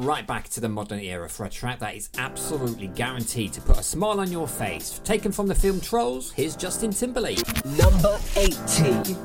right back to the modern era for a track that is absolutely guaranteed to put a smile on your face. Taken from the film Trolls, here's Justin Timberlake. Number 18.